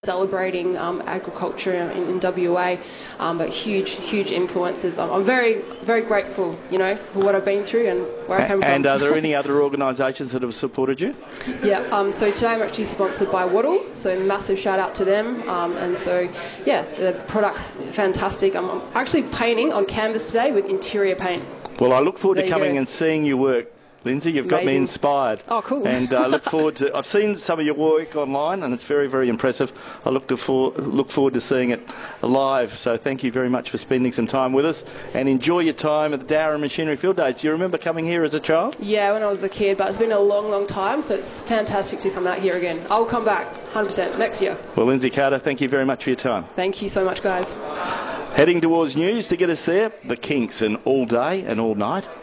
celebrating agriculture in WA, but huge influences. I'm very grateful, for what I've been through and where I came from. And are there any other organisations that have supported you? Yeah, so today I'm actually sponsored by Wattle, so massive shout out to them. And so, yeah, the product's fantastic. I'm actually painting on canvas today with interior paint. Well, I look forward to coming and seeing your work. Lindsay, you've got me inspired. Oh, cool. And I look forward to... I've seen some of your work online and it's very impressive. I look forward to seeing it live. So thank you very much for spending some time with us and enjoy your time at the Darwin Machinery Field Days. Do you remember coming here as a child? Yeah, when I was a kid, but it's been a long time, so it's fantastic to come out here again. I'll come back 100% next year. Well, Lindsay Carter, thank you very much for your time. Thank you so much, guys. Heading towards news to get us there, the Kinks, and all day and all night.